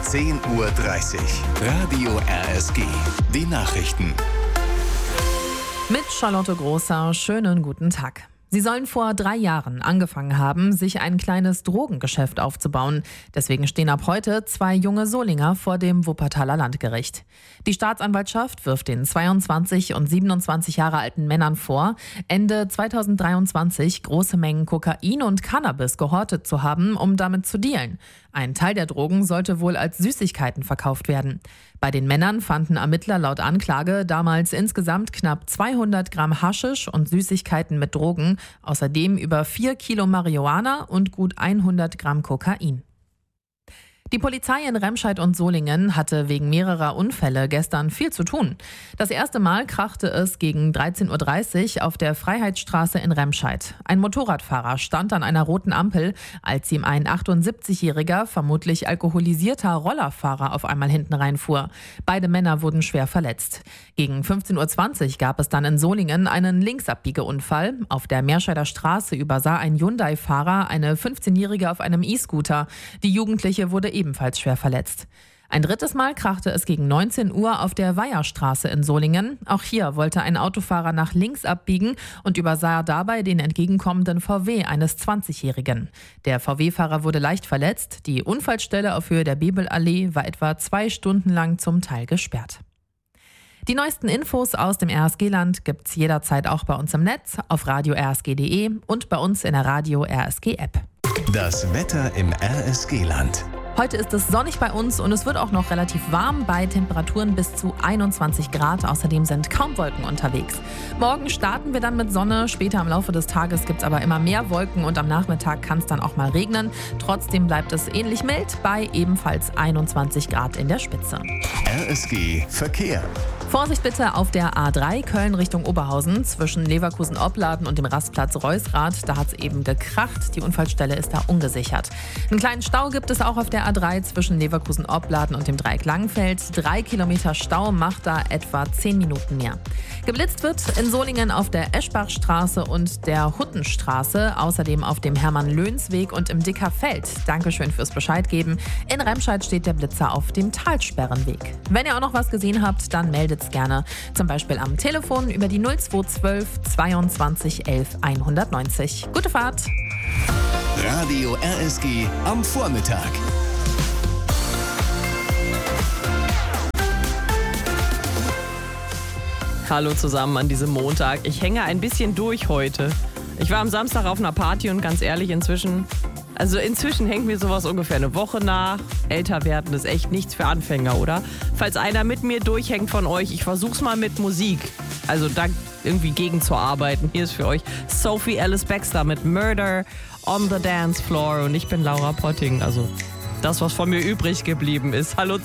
10:30 Uhr. Radio RSG. Die Nachrichten. Mit Charlotte Großer, schönen guten Tag. Sie sollen vor 3 Jahren angefangen haben, sich ein kleines Drogengeschäft aufzubauen. Deswegen stehen ab heute 2 junge Solinger vor dem Wuppertaler Landgericht. Die Staatsanwaltschaft wirft den 22 und 27 Jahre alten Männern vor, Ende 2023 große Mengen Kokain und Cannabis gehortet zu haben, um damit zu dealen. Ein Teil der Drogen sollte wohl als Süßigkeiten verkauft werden. Bei den Männern fanden Ermittler laut Anklage damals insgesamt knapp 200 Gramm Haschisch und Süßigkeiten mit Drogen, außerdem über 4 Kilo Marihuana und gut 100 Gramm Kokain. Die Polizei in Remscheid und Solingen hatte wegen mehrerer Unfälle gestern viel zu tun. Das erste Mal krachte es gegen 13:30 Uhr auf der Freiheitsstraße in Remscheid. Ein Motorradfahrer stand an einer roten Ampel, als ihm ein 78-jähriger, vermutlich alkoholisierter Rollerfahrer auf einmal hinten reinfuhr. Beide Männer wurden schwer verletzt. Gegen 15:20 Uhr gab es dann in Solingen einen Linksabbiegeunfall. Auf der Meerscheider Straße übersah ein Hyundai-Fahrer eine 15-jährige auf einem E-Scooter. Die Jugendliche wurde ebenfalls schwer verletzt. Ein drittes Mal krachte es gegen 19 Uhr auf der Weiherstraße in Solingen. Auch hier wollte ein Autofahrer nach links abbiegen und übersah dabei den entgegenkommenden VW eines 20-Jährigen. Der VW-Fahrer wurde leicht verletzt. Die Unfallstelle auf Höhe der Bebelallee war etwa 2 Stunden lang zum Teil gesperrt. Die neuesten Infos aus dem RSG-Land gibt's jederzeit auch bei uns im Netz, auf radio-rsg.de und bei uns in der Radio-RSG-App. Das Wetter im RSG-Land. Heute ist es sonnig bei uns und es wird auch noch relativ warm bei Temperaturen bis zu 21 Grad. Außerdem sind kaum Wolken unterwegs. Morgen starten wir dann mit Sonne. Später im Laufe des Tages gibt es aber immer mehr Wolken und am Nachmittag kann es dann auch mal regnen. Trotzdem bleibt es ähnlich mild bei ebenfalls 21 Grad in der Spitze. RSG Verkehr. Vorsicht bitte auf der A3 Köln Richtung Oberhausen zwischen Leverkusen-Opladen und dem Rastplatz Reusrath. Da hat es eben gekracht. Die Unfallstelle ist da ungesichert. Einen kleinen Stau gibt es auch auf der A3 zwischen Leverkusen-Opladen und dem Dreieck Langenfeld. 3 Kilometer Stau macht da etwa 10 Minuten mehr. Geblitzt wird in Solingen auf der Eschbachstraße und der Huttenstraße, außerdem auf dem Hermann-Löhns-Weg und im Dickerfeld. Dankeschön fürs Bescheid geben. In Remscheid steht der Blitzer auf dem Talsperrenweg. Wenn ihr auch noch was gesehen habt, dann meldet's gerne. Zum Beispiel am Telefon über die 0212 22 11 190. Gute Fahrt! Radio RSG am Vormittag. Hallo zusammen an diesem Montag. Ich hänge ein bisschen durch heute. Ich war am Samstag auf einer Party und ganz ehrlich, inzwischen hängt mir sowas ungefähr eine Woche nach. Älter werden ist echt nichts für Anfänger, oder? Falls einer mit mir durchhängt von euch, ich versuch's mal mit Musik. Also da irgendwie gegenzuarbeiten. Hier ist für euch Sophie Ellis Bextor mit Murder on the Dance Floor und ich bin Laura Potting. Also das, was von mir übrig geblieben ist. Hallo zusammen.